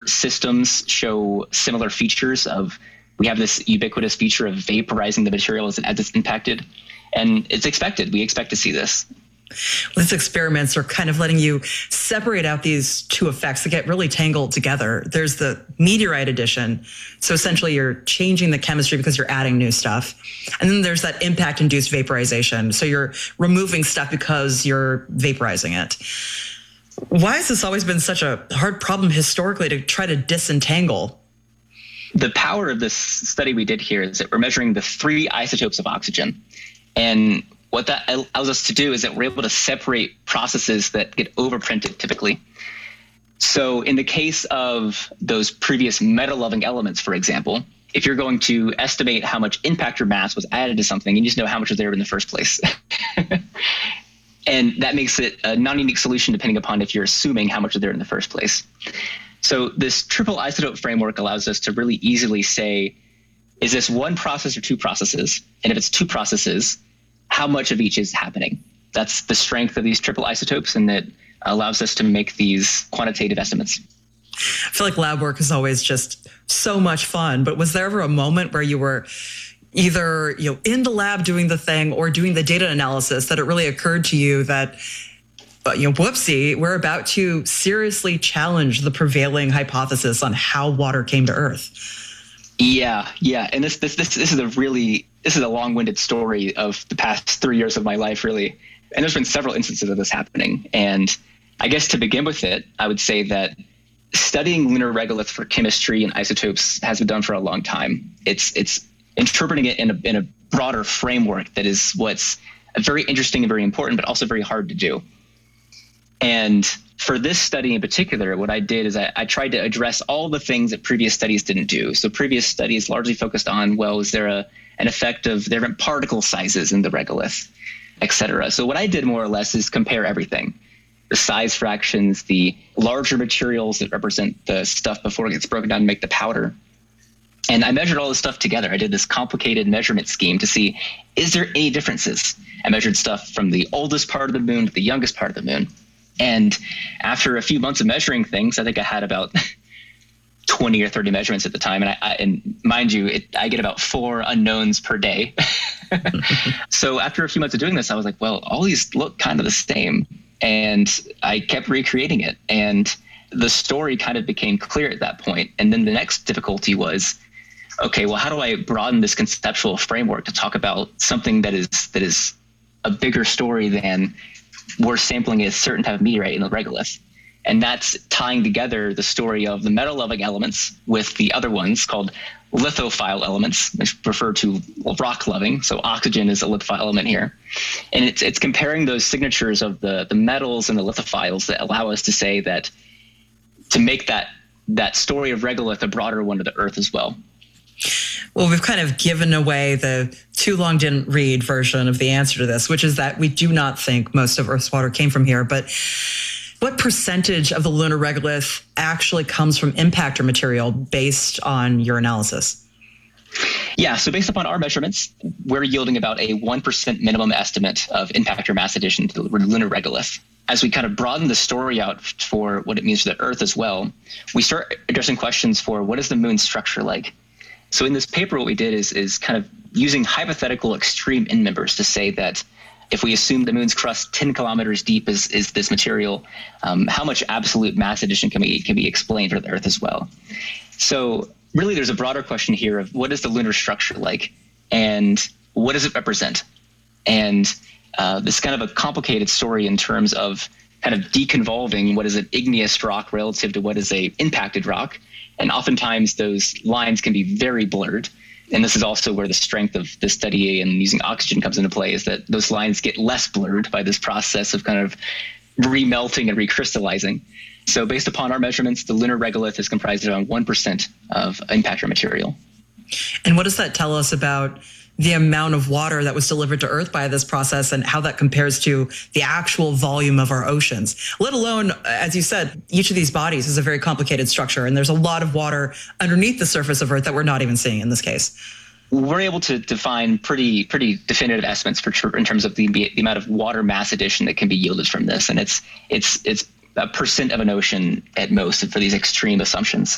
systems show similar features of, we have this ubiquitous feature of vaporizing the material as it's impacted. And it's expected. We expect to see this. Well, these experiments are kind of letting you separate out these two effects that get really tangled together. There's the meteorite addition. So essentially you're changing the chemistry because you're adding new stuff. And then there's that impact-induced vaporization. So you're removing stuff because you're vaporizing it. Why has this always been such a hard problem historically to try to disentangle? The power of this study we did here is that we're measuring the 3 isotopes of oxygen. And what that allows us to do is that we're able to separate processes that get overprinted typically. So in the case of those previous metal-loving elements, for example, if you're going to estimate how much impactor mass was added to something, you just know how much was there in the first place. And that makes it a non-unique solution depending upon if you're assuming how much was there in the first place. So this triple isotope framework allows us to really easily say, is this one process or 2 processes? And if it's 2 processes, how much of each is happening? That's the strength of these triple isotopes, and that allows us to make these quantitative estimates. I feel like lab work is always just so much fun, but was there ever a moment where you were either in the lab doing the thing or doing the data analysis that it really occurred to you that, whoopsie, we're about to seriously challenge the prevailing hypothesis on how water came to Earth? Yeah. And this is a long-winded story of the past 3 years of my life, really. And there's been several instances of this happening. And I guess to begin with I would say that studying lunar regolith for chemistry and isotopes has been done for a long time. It's interpreting it in a broader framework that is what's very interesting and very important, but also very hard to do. And for this study in particular, what I did is I tried to address all the things that previous studies didn't do. So previous studies largely focused on, well, is there an effect of different particle sizes in the regolith, et cetera. So what I did more or less is compare everything. The size fractions, the larger materials that represent the stuff before it gets broken down to make the powder. And I measured all this stuff together. I did this complicated measurement scheme to see, is there any differences? I measured stuff from the oldest part of the moon to the youngest part of the moon. And after a few months of measuring things, I think I had about 20 or 30 measurements at the time. And mind you, I get about 4 unknowns per day. So after a few months of doing this, I was like, well, all these look kind of the same. And I kept recreating it. And the story kind of became clear at that point. And then the next difficulty was, okay, well, how do I broaden this conceptual framework to talk about something that is a bigger story than we're sampling a certain type of meteorite in the regolith? And that's tying together the story of the metal-loving elements with the other ones called lithophile elements, which refer to rock-loving. So oxygen is a lithophile element here. And it's comparing those signatures of the metals and the lithophiles that allow us to say that, to make that story of regolith a broader one to the Earth as well. Well, we've kind of given away the too long didn't read version of the answer to this, which is that we do not think most of Earth's water came from here. But what percentage of the lunar regolith actually comes from impactor material based on your analysis? Yeah, so based upon our measurements, we're yielding about a 1% minimum estimate of impactor mass addition to the lunar regolith. As we kind of broaden the story out for what it means for the Earth as well, we start addressing questions for what is the moon's structure like? So in this paper, what we did is kind of using hypothetical extreme end members to say that if we assume the moon's crust 10 kilometers deep is this material, how much absolute mass addition can be explained for the Earth as well? So really, there's a broader question here of what is the lunar structure like, and what does it represent? And this is kind of a complicated story in terms of kind of deconvolving what is an igneous rock relative to what is a impacted rock. And oftentimes those lines can be very blurred. And this is also where the strength of the study and using oxygen comes into play, is that those lines get less blurred by this process of kind of remelting and recrystallizing. So based upon our measurements, the lunar regolith is comprised of around 1% of impactor material. And what does that tell us about the amount of water that was delivered to Earth by this process and how that compares to the actual volume of our oceans? Let alone, as you said, each of these bodies is a very complicated structure, and there's a lot of water underneath the surface of Earth that we're not even seeing in this case. We're able to define pretty definitive estimates in terms of the amount of water mass addition that can be yielded from this. And it's a percent of an ocean at most for these extreme assumptions.